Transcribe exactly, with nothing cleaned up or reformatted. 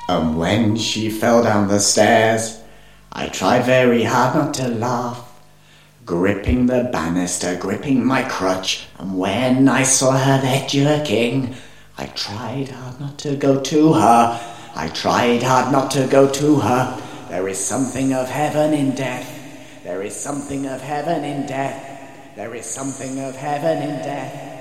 And when she fell down the stairs, I tried very hard not to laugh, gripping the banister, gripping my crutch, and when I saw her there jerking, I tried hard not to go to her, I tried hard not to go to her. There is something of heaven in death, there is something of heaven in death, there is something of heaven in death.